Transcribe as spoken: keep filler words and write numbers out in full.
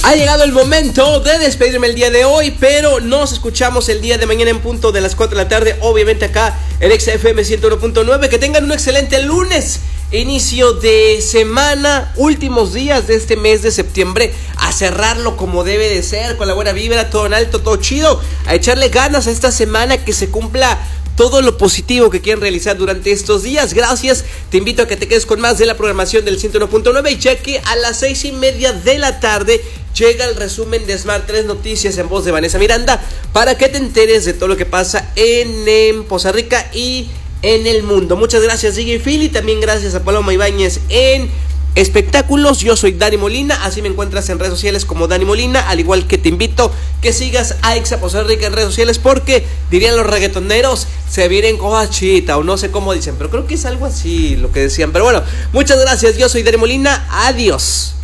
Ha llegado el momento de despedirme el día de hoy, pero nos escuchamos el día de mañana en punto de las cuatro de la tarde, obviamente acá en Exa F M ciento uno punto nueve. Que tengan un excelente lunes, inicio de semana, últimos días de este mes de septiembre, a cerrarlo como debe de ser, con la buena vibra, todo en alto, todo chido, a echarle ganas a esta semana, que se cumpla todo lo positivo que quieren realizar durante estos días. Gracias, te invito a que te quedes con más de la programación del ciento uno punto nueve, ya que a las seis y media de la tarde llega el resumen de Smart tres Noticias en voz de Vanessa Miranda, para que te enteres de todo lo que pasa en, en Poza Rica y en el mundo. Muchas gracias, D J Phil, y también gracias a Paloma Ibáñez en espectáculos. Yo soy Dani Molina, así me encuentras en redes sociales como Dani Molina, al igual que te invito que sigas a Exa Poza Rica en redes sociales, porque dirían los reggaetoneros, se vienen cosas chita, o no sé cómo dicen, pero creo que es algo así lo que decían. Pero bueno, muchas gracias, yo soy Dani Molina, adiós.